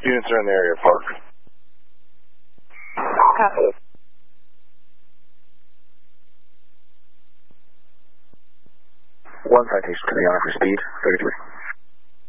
Units are in the area, park. Copy. One citation coming on for speed, 33.